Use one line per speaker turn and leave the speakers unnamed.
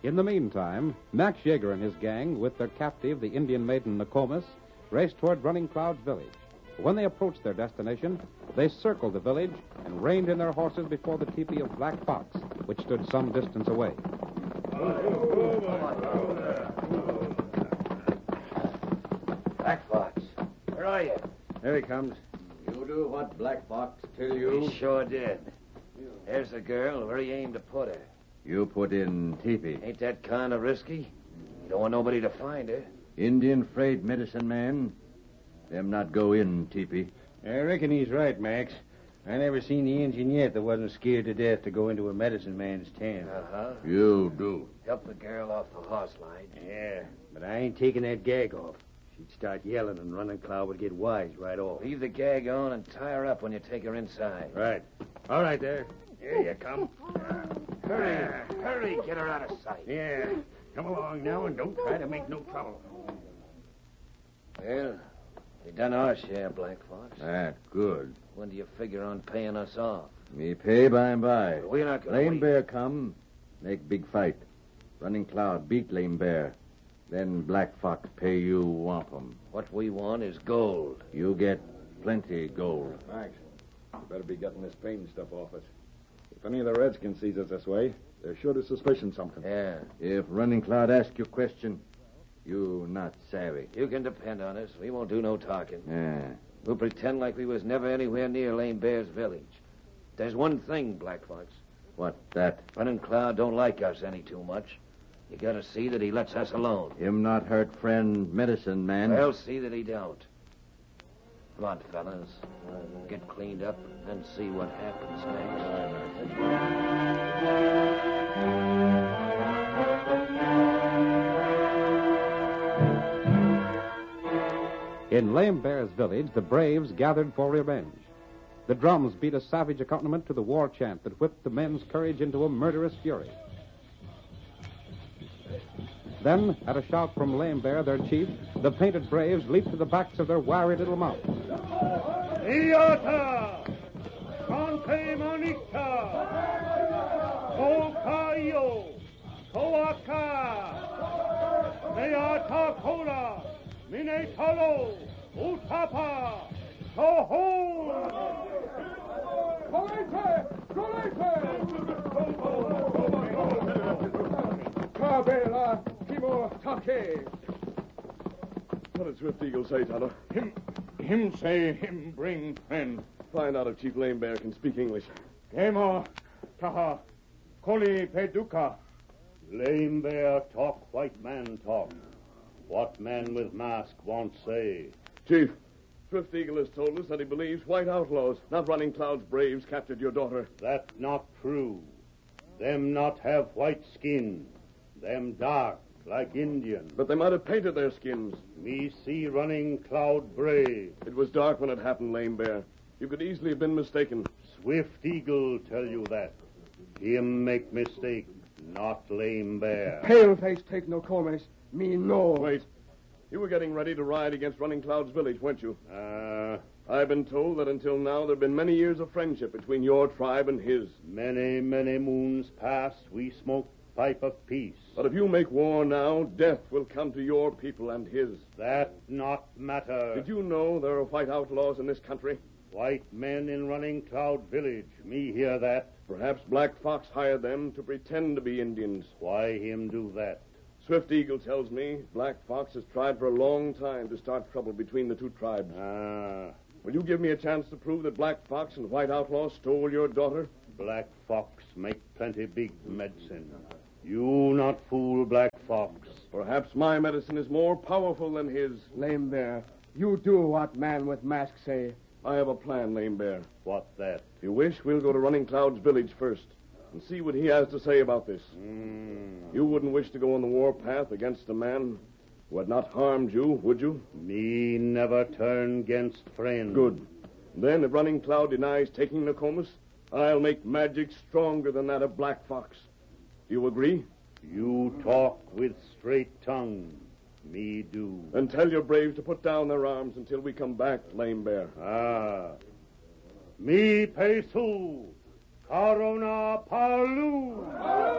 In the meantime, Max Yeager and his gang, with their captive, the Indian maiden Nokomis, raced toward Running Cloud's village. When they approached their destination, they circled the village and reined in their horses before the teepee of Black Fox, which stood some distance away.
Black Fox, where are you?
There he comes.
You do what Black Fox tell you?
He sure did. There's the girl. Where he aimed to put her.
You put in teepee.
Ain't that kind of risky? You don't want nobody to find her.
Indian afraid medicine man. Them not go in teepee.
I reckon he's right, Max. I never seen the Indian yet that wasn't scared to death to go into a medicine man's tent.
Uh-huh.
You do.
Help the girl off the horse line.
Yeah, but I ain't taking that gag off. She'd start yelling and Running Cloud would get wise right off.
Leave the gag on and tie her up when you take her inside.
Right. All right, there. Here you come.
Hurry, get her out of sight.
Yeah. Come along now and don't try to make no trouble.
Well, we done our share, Black Fox.
That good.
When do you figure on paying us off?
Me pay by and by.
We're not going to
Lame Bear come, make big fight. Running Cloud beat Lame Bear. Then Black Fox pay you wampum.
What we want is gold.
You get plenty gold.
Max, you better be getting this pain stuff off us. If any of the Redskins sees us this way, they're sure to suspicion something.
Yeah.
If Running Cloud ask you question, you not savvy.
You can depend on us. We won't do no talking.
Yeah.
We'll pretend like we was never anywhere near Lame Bear's village. There's one thing, Black Fox.
What that?
Running Cloud don't like us any too much. You gotta see that he lets us alone.
Him not hurt friend medicine man.
I'll see that he don't. Come on, fellas. Get cleaned up and see what happens next.
In Lame Bear's village, the braves gathered for revenge. The drums beat a savage accompaniment to the war chant that whipped the men's courage into a murderous fury. Then, at a shout from Lame Bear, their chief, the painted braves leaped to the backs of their wiry little mounts.
Iata! Sante Monica! Kokayo! Koaka! Meata Kola! Minetolo! Utapa! Soho! Colete! Cabela! Take.
What did Swift Eagle say, Tonto?
Him say him bring friend.
Find out if Chief Lame Bear can speak English.
Kemo, Taha, Koli Peduka. Lame Bear talk, white man talk. What man with mask won't say?
Chief, Swift Eagle has told us that he believes white outlaws, not Running Cloud's braves, captured your daughter.
That not true. Them not have white skin. Them dark. Like Indian.
But they might have painted their skins.
Me see Running Cloud brave.
It was dark when it happened, Lame Bear. You could easily have been mistaken.
Swift Eagle tell you that. Him make mistake, not Lame Bear.
Paleface take no comments. Me no.
Wait. You were getting ready to ride against Running Cloud's village, weren't you? I've been told that until now there have been many years of friendship between your tribe and his.
Many moons pass, we smoke pipe of peace.
But if you make war now, death will come to your people and his.
That not matter.
Did you know there are white outlaws in this country?
White men in Running Cloud village. Me hear that.
Perhaps Black Fox hired them to pretend to be Indians.
Why him do that?
Swift Eagle tells me Black Fox has tried for a long time to start trouble between the two tribes. Will you give me a chance to prove that Black Fox and white outlaws stole your daughter?
Black Fox make plenty big medicine. You not fool Black Fox.
Perhaps my medicine is more powerful than his.
Lame Bear, you do what man with mask say.
I have a plan, Lame Bear.
What that?
If you wish, we'll go to Running Cloud's village first and see what he has to say about this. You wouldn't wish to go on the war path against a man who had not harmed you, would you?
Me never turn against friend.
Good. Then, if Running Cloud denies taking Nokomis, I'll make magic stronger than that of Black Fox. Do you agree?
You talk with straight tongue. Me do.
Then tell your braves to put down their arms until we come back, Lame Bear.
Me pesu. Corona Palu.